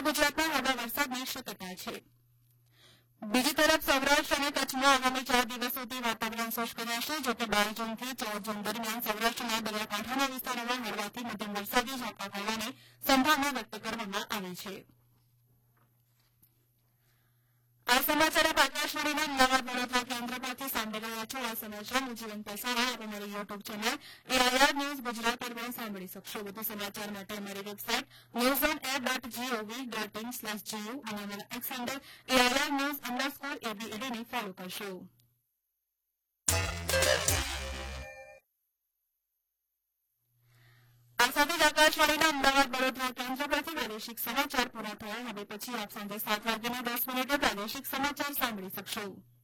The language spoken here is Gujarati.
ગુજરાતમાં હળવા વરસાદની શક્યતા છે. બીજી તરફ સૌરાષ્ટ્ર અને કચ્છમાં આગામી 4 દિવસોથી વાતાવરણ શુષ્ક રહેશે. જોકે 12 જૂનથી 14 જૂન દરમિયાન સૌરાષ્ટ્રના દરિયાકાંઠાના વિસ્તારોમાં હળવાથી મધ્યમ વરસાદી ઝાપટા પડવાની સંભાવના વ્યક્ત કરવામાં આવી છે. આ સમાચાર આપ આકાશવાણીના અમદાવાદ વડોદરા કેન્દ્ર પરથી સાંભળી રહ્યા છો. આ સમાચારનું જીવન પ્રસારણ આપ અમારી YouTube channel AIR news Gujarat પર પણ સાંભળી શકશો. વધુ સમાચાર માટે અમારી વેબસાઇટ newsonair.gov.in/gu અને અમારા એક્સ હેન્ડલ AIR_news_ABED ને ફોલો કરશો. આ સાથે જ આકાશવાણીના અમદાવાદ વડોદરા કેન્દ્ર પરથી પ્રાદેશિક સમાચાર પૂરા થયા. હવે પછી આપ સાંજે 7 વાગ્યાના 10 મિનિટે પ્રાદેશિક સમાચાર સાંભળી શકશો.